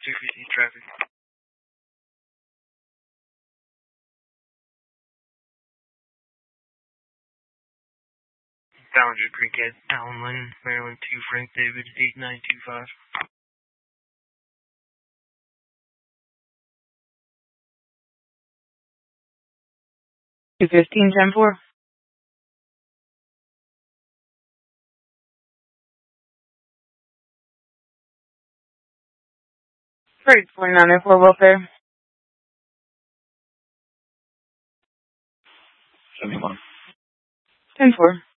250 traffic. Ballinger Creek at Allen Lane, Maryland 2 Frank David 8925. 215, 10-4. 49 for welfare. 71. 10-4.